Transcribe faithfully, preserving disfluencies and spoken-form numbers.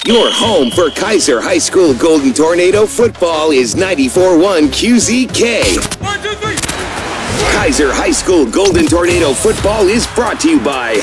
Your home for Kaiser High School Golden Tornado football is ninety-four point one Q Z K. One, two, three. Kaiser High School Golden Tornado football is brought to you by